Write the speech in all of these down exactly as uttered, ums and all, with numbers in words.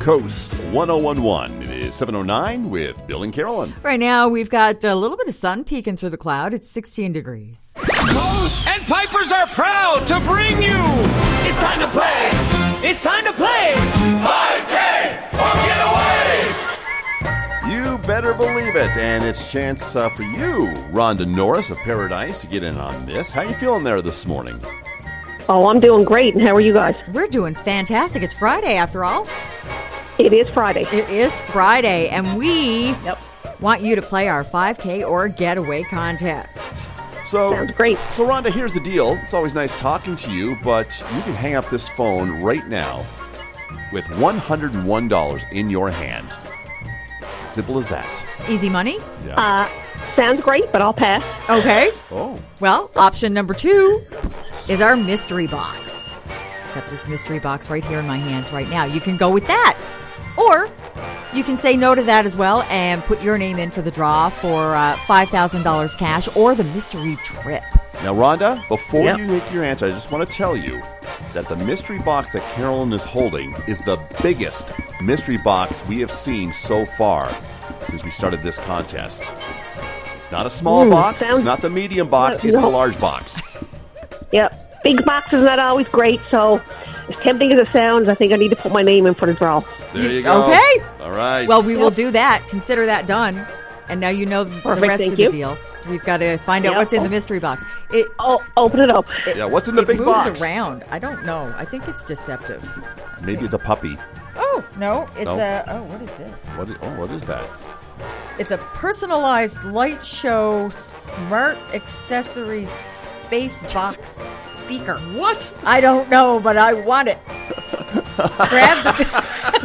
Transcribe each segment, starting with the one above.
Coast one oh one one. It is seven oh nine with Bill and Carolyn. Right now, we've got a little bit of sun peeking through the cloud. It's sixteen degrees. Coast and Pipers are proud to bring you. It's time to play. It's time to play. five K or get away. You better believe it. And it's a chance uh, for you, Rhonda Norris of Paradise, to get in on this. How you feeling there this morning? Oh, I'm doing great. And how are you guys? We're doing fantastic. It's Friday, after all. It is Friday. It is Friday, and we Yep. want you to play our five K or getaway contest. So, Sounds great. So, Rhonda, here's the deal. It's always nice talking to you, but you can hang up this phone right now with one hundred one dollars in your hand. Simple as that. Easy money? Yeah. Uh, sounds great, but I'll pass. Okay. Oh. Well, option number two is our mystery box. Got this mystery box right here in my hands right now. You can go with that. Or you can say no to that as well and put your name in for the draw for uh, five thousand dollars cash or the mystery trip. Now, Rhonda, before Yep. you make your answer, I just want to tell you that the mystery box that Carolyn is holding is the biggest mystery box we have seen so far since we started this contest. It's not a small Mm, box. sounds- It's not the medium box. It's No. the large box. Yep. Big box is not always great, so as tempting as it sounds, I think I need to put my name in for the draw. There you go. Okay. All right. Well, we will Yep. do that. Consider that done. And now you know the Perfect, rest thank of the you. deal. We've got to find out Yep. what's in the mystery box. It Oh, open it up. yeah, what's in the it big moves box? around. I don't know. I think it's deceptive. Maybe it's a puppy. Oh, no. It's No. a... Oh, what is this? What is, oh, what is that? It's a personalized light show smart accessories space box speaker. What? I don't know, but I want it. Grab the...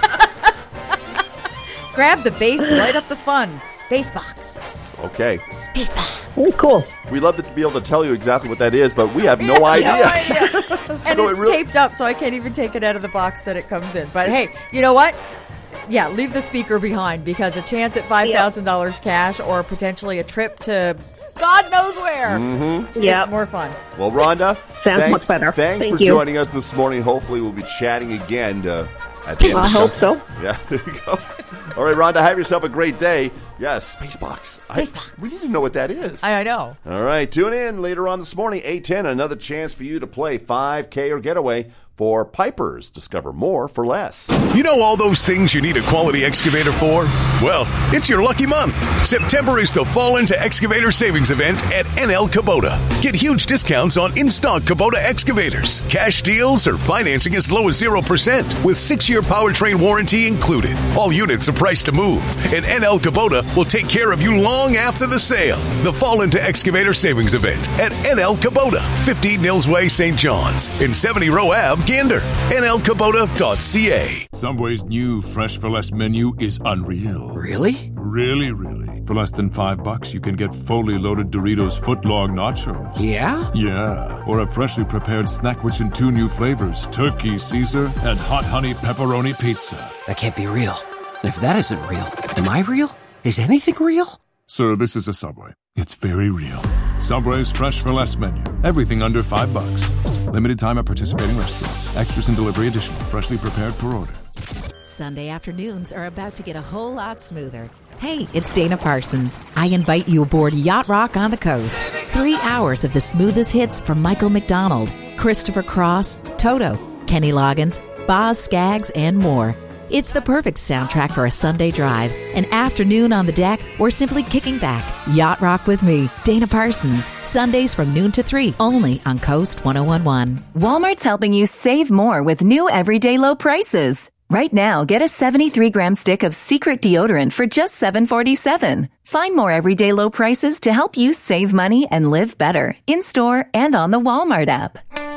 Grab the base, light up the fun. Space box. Okay. Space box. Oh, cool. We'd love to be able to tell you exactly what that is, but we have no No idea. idea. And So it it's really- taped up, so I can't even take it out of the box that it comes in. But hey, you know what? Yeah, leave the speaker behind because a chance at five thousand dollars cash or potentially a trip to God knows where Mm-hmm. Yep. is more fun. Well, Rhonda, Sounds thank- much better. Thanks Thank for you. joining us this morning. Hopefully, we'll be chatting again uh, at the Space end I of the hope show. so. Yeah, there you go. All right, Rhonda, have yourself a great day. Yes, Spacebox. Space I- box. We need to know what that is. I, I know. All right, tune in later on this morning, eight ten, another chance for you to play five K or getaway for Pipers. Discover more for less. You know all those things you need a quality excavator for? Well, it's your lucky month. September is the Fall Into Excavator Savings Event at N L Kubota. Get huge discounts on in-stock Kubota excavators, cash deals, or financing as low as zero percent with six-year powertrain warranty included. All units are priced to move, and N L Kubota will take care of you long after the sale. The Fall Into Excavator Savings Event at N L Kubota, fifteen Nils Way, Saint John's, and seventy Row Ave, Gander. N L Kubota dot C A. Subway's new Fresh for Less menu is unreal. Really? Really, really. For less than five bucks, you can get fully loaded Doritos footlong nachos. Yeah? Yeah. Or a freshly prepared snack rich in two new flavors, turkey Caesar and hot honey pepperoni pizza. That can't be real. And if that isn't real, am I real? Is anything real? Sir, this is a Subway. It's very real. Subway's Fresh for Less menu. Everything under five bucks. Limited time at participating restaurants. Extras and delivery additional. Freshly prepared per order. Sunday afternoons are about to get a whole lot smoother. Hey, it's Dana Parsons. I invite you aboard Yacht Rock on the Coast. Three hours of the smoothest hits from Michael McDonald, Christopher Cross, Toto, Kenny Loggins, Boz Scaggs, and more. It's the perfect soundtrack for a Sunday drive, an afternoon on the deck, or simply kicking back. Yacht Rock with me, Dana Parsons. Sundays from noon to three, only on Coast one oh one one. Walmart's helping you save more with new everyday low prices. Right now, get a seventy-three gram stick of Secret deodorant for just seven forty-seven. Find more everyday low prices to help you save money and live better in-store and on the Walmart app.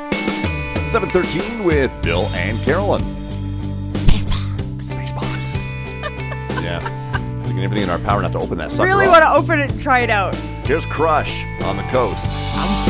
seven thirteen with Bill and Carolyn. Space box. Yeah. Doing everything in our power not to open that sucker Really up. want to open it and try it out. Here's Crush on the Coast.